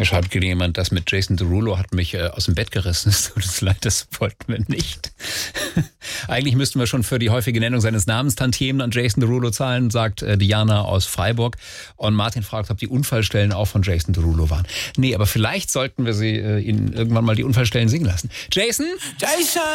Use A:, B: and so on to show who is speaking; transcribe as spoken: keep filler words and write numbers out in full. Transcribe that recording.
A: Mir schreibt gerade jemand, das mit Jason Derulo hat mich äh, aus dem Bett gerissen. Es tut uns leid, das wollten wir nicht. Eigentlich müssten wir schon für die häufige Nennung seines Namens Tantiemen an Jason Derulo zahlen, sagt äh, Diana aus Freiburg. Und Martin fragt, ob die Unfallstellen auch von Jason Derulo waren. Nee, aber vielleicht sollten wir sie äh, ihn irgendwann mal die Unfallstellen singen lassen. Jason?
B: Jason!